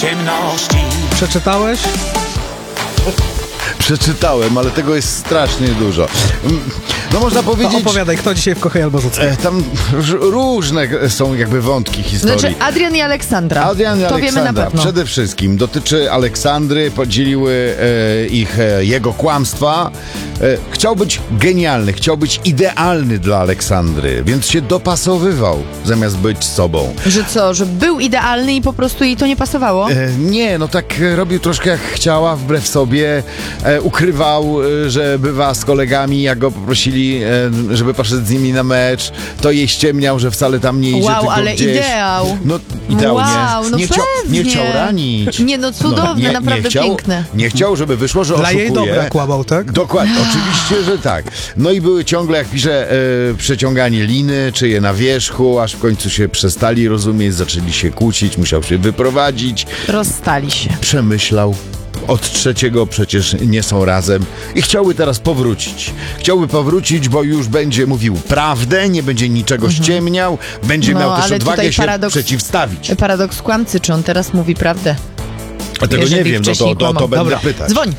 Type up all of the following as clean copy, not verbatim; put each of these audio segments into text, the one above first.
ciemności. Przeczytałeś? Przeczytałem, ale tego jest strasznie dużo. No można powiedzieć... To opowiadaj, kto dzisiaj w Kochaj albo Rzucaj? Tam różne są jakby wątki historii. Znaczy Adrian i Aleksandra. Adrian i to Aleksandra wiemy na pewno. przede wszystkim dotyczy Aleksandry, podzieliły jego kłamstwa. Chciał być genialny, chciał być idealny dla Aleksandry, więc się dopasowywał zamiast być sobą. Że co, że był idealny i po prostu jej to nie pasowało? Nie, no tak robił troszkę jak chciała, wbrew sobie. Ukrywał, że bywa z kolegami, jak go poprosili, żeby poszedł z nimi na mecz, to jej ściemniał, że wcale tam nie idzie, Wow, tylko ale gdzieś. ideał. No ideał, Wow, nie. no Nie pewnie. chciał ranić. Nie, no cudowne, naprawdę piękne. Nie chciał, żeby wyszło, że Dla oszukuje. jej dobra kłamał, tak? Dokładnie, oczywiście, że tak. No i były ciągle, jak pisze, przeciąganie liny, czy je na wierzchu, aż w końcu się przestali rozumieć, zaczęli się kłócić, musiał się wyprowadzić. Rozstali się. Przemyślał. Od trzeciego przecież nie są razem i chciałby teraz powrócić. Chciałby powrócić, bo już będzie mówił prawdę, nie będzie niczego ściemniał, będzie miał też ale odwagę tutaj się paradoks- przeciwstawić. Paradoks kłamcy, czy on teraz mówi prawdę? A tego Jeżeli nie wiem, no wcześniej to kłamał. będę Dobra, pytać. dzwoń.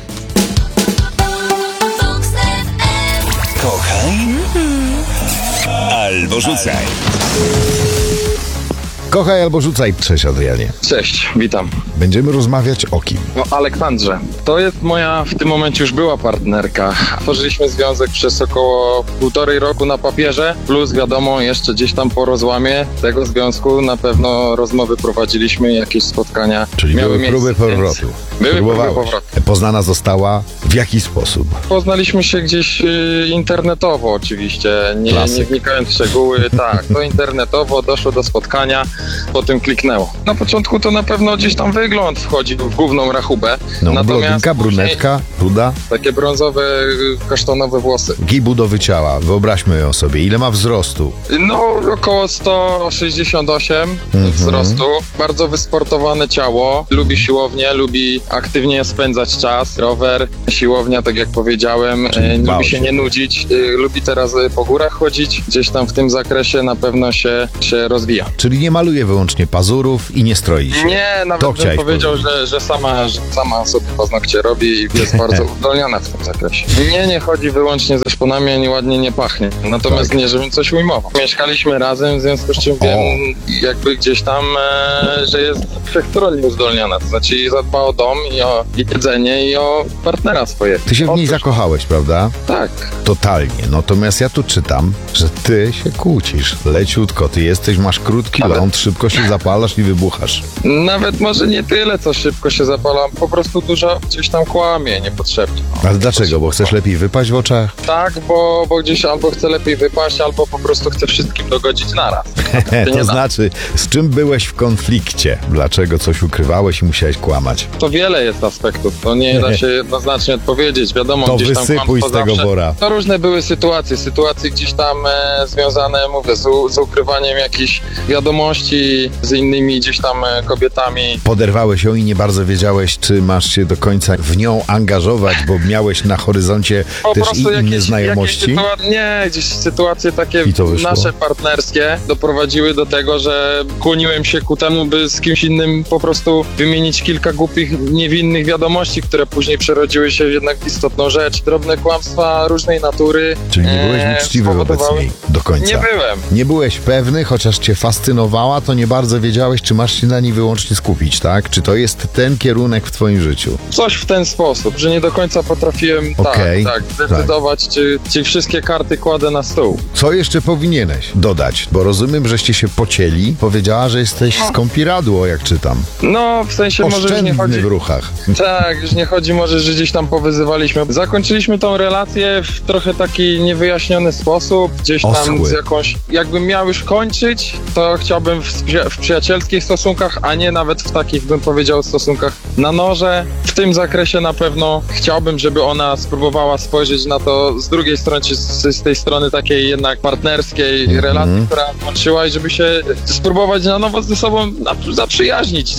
Kochaj albo rzucaj. Kochaj albo rzucaj. Cześć, Adrianie. Cześć, witam. Będziemy rozmawiać o kim? O Aleksandrze. To jest moja w tym momencie już była partnerka. Tworzyliśmy związek przez około 1,5 roku na papierze, plus wiadomo jeszcze gdzieś tam po rozłamie tego związku na pewno rozmowy prowadziliśmy, jakieś spotkania Czyli miały były próby miejsce, więc powrotu. Były próby Próbowałeś. powrotu. Poznana została w jaki sposób? Poznaliśmy się gdzieś internetowo oczywiście, nie Klasyk. wnikając w szczegóły. Tak, to internetowo doszło do spotkania, potem kliknęło. Na początku to na pewno gdzieś tam wygląd wchodzi w główną rachubę. No, blondynka, później brunetka, ruda, takie brązowe, kasztanowe włosy. i budowy ciała. Wyobraźmy ją sobie. Ile ma wzrostu? No, około 168 wzrostu. Bardzo wysportowane ciało. Lubi siłownię, lubi aktywnie spędzać czas. Rower, siłownia, tak jak powiedziałem. bał Lubi się się. nie nudzić. Lubi teraz po górach chodzić. Gdzieś tam w tym zakresie na pewno się rozwija. Czyli nie maluje wyłącznie pazurów i nie stroi się. Nie, To nawet bym chciałeś powiedział, powiedzieć. że sama sobie paznokcie robi i jest bardzo uzdolniona w tym zakresie. Nie chodzi wyłącznie ze szponami, ani ładnie nie pachnie. Natomiast Tak. nie, żebym coś ujmował. Mieszkaliśmy razem, w związku z czym wiem jakby gdzieś tam, że jest wszechstronnie uzdolniona. To znaczy zadba o dom i o jedzenie i o partnera swojego. Ty się w niej zakochałeś, prawda? Tak. Totalnie. Natomiast ja tu czytam, że ty się kłócisz. Leciutko. Ty masz krótki ląd, szybko się zapalasz i wybuchasz. Nawet może nie tyle, co szybko się zapalam, po prostu dużo gdzieś tam kłamie niepotrzebnie. No. Ale dlaczego? Bo chcesz lepiej wypaść w oczach? Tak, bo gdzieś albo chce lepiej wypaść, albo po prostu chce wszystkim dogodzić naraz. To znaczy, z czym byłeś w konflikcie? Dlaczego coś ukrywałeś i musiałeś kłamać? To wiele jest aspektów, to nie da się jednoznacznie odpowiedzieć, wiadomo, To gdzieś tam wysypuj kłamstwo z tego zawsze. wora. To różne były sytuacje gdzieś tam związane, mówię, z ukrywaniem jakichś wiadomości z innymi gdzieś tam kobietami. Poderwałeś ją i nie bardzo wiedziałeś, czy masz się do końca w nią angażować, bo miałeś na horyzoncie Po też prostu i inne znajomości. Nie, gdzieś sytuacje takie I to wyszło. nasze partnerskie doprowadziły do tego, że kłoniłem się ku temu, by z kimś innym po prostu wymienić kilka głupich, niewinnych wiadomości, które później przerodziły się w jednak istotną rzecz. Drobne kłamstwa różnej natury. Czyli nie byłeś uczciwy wobec spowodowały- niej do końca. Nie byłem. Nie byłeś pewny, chociaż cię fascynowała, to nie bardzo wiedziałeś, czy masz się na niej wyłącznie skupić, tak? Czy to jest ten kierunek w twoim życiu? Coś w ten sposób, że nie do końca potrafiłem Okej, tak zdecydować, czy wszystkie karty kładę na stół. Co jeszcze powinieneś dodać? Bo rozumiem, żeście się pocięli. Powiedziała, że jesteś skąpiradło, jak czytam. No, w sensie może już nie Oszczędny chodzi... w ruchach. Tak, już nie chodzi może, że gdzieś tam powyzywaliśmy. Zakończyliśmy tą relację w trochę taki niewyjaśniony sposób, gdzieś tam Oschły. z jakąś... Jakbym miał już kończyć, to chciałbym w przyjacielskich stosunkach, a nie nawet w takich, bym powiedział, stosunkach na noże. W tym zakresie na pewno chciałbym, żeby ona spróbowała spojrzeć na to z drugiej strony, czy z tej strony takiej jednak partnerskiej relacji, która łączyła i żeby się spróbować na nowo ze sobą zaprzyjaźnić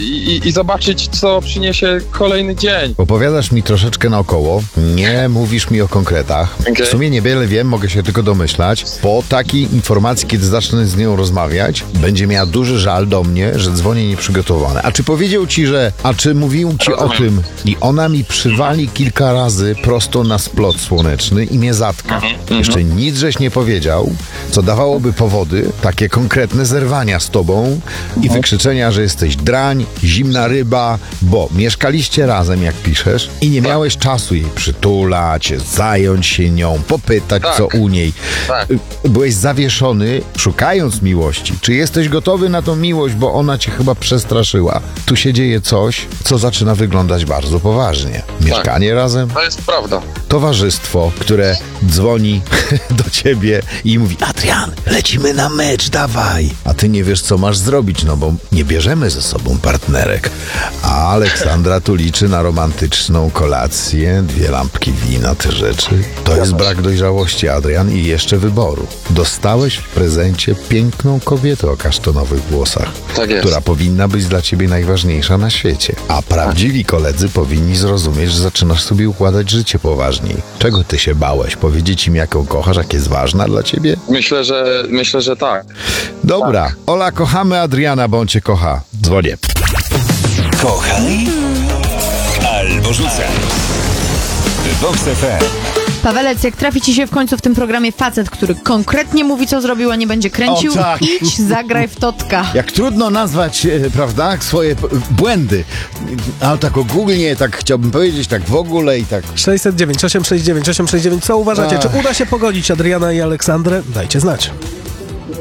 i zobaczyć, co przyniesie kolejny dzień. Opowiadasz mi troszeczkę naokoło, nie mówisz mi o konkretach. Okej. W sumie niewiele wiem, mogę się tylko domyślać. Po takiej informacji, kiedy zacznę z nią rozmawiać, będzie będzie miała duży żal do mnie, że dzwonię nieprzygotowany. A czy powiedział ci, czy mówił ci o tym i ona mi przywali kilka razy prosto na splot słoneczny i mnie zatka. Jeszcze nic żeś nie powiedział, co dawałoby powody, takie konkretne zerwania z tobą i wykrzyczenia, że jesteś drań, zimna ryba, bo mieszkaliście razem, jak piszesz, i nie miałeś czasu jej przytulać, zająć się nią, popytać, co u niej. Tak. Byłeś zawieszony, szukając miłości. Czy jesteś gotowy na tą miłość, bo ona cię chyba przestraszyła? Tu się dzieje coś, co zaczyna wyglądać bardzo poważnie. Mieszkanie razem, To jest prawda. towarzystwo, które dzwoni do ciebie i mówi: Adrian, lecimy na mecz, dawaj. A ty nie wiesz, co masz zrobić, no bo nie bierzemy ze sobą partnerek. A Aleksandra tu liczy na romantyczną kolację, 2 lampki wina, te rzeczy. To jest brak dojrzałości, Adrian, i jeszcze wyboru. Dostałeś w prezencie piękną kobietę o kasztanowych włosach, Tak jest. która powinna być dla ciebie najważniejsza na świecie. A prawdziwi koledzy powinni zrozumieć, że zaczynasz sobie układać życie poważniej. Czego ty się bałeś? Powiedzieć im, jak ją kochasz, jak jest ważna dla ciebie? Myślę, że tak. Dobra, Ola, kochamy Adriana, bo on cię kocha. Dzwonię. Kochaj albo rzucaj. Vox FM. Pawelec, jak trafi ci się w końcu w tym programie facet, który konkretnie mówi, co zrobił, a nie będzie kręcił, O, tak. idź, zagraj w totka. Jak trudno nazwać, prawda, swoje błędy. Ale tak ogólnie, tak chciałbym powiedzieć, tak w ogóle i tak... 609 869 869. Co uważacie? Czy uda się pogodzić Adriana i Aleksandrę? Dajcie znać.